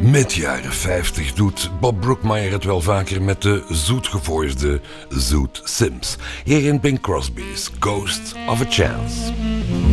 Met jaren 50 doet Bob Brookmeyer het wel vaker met de zoetgevoisde Zoet Sims. Hierin Bing Crosby's Ghost of a Chance.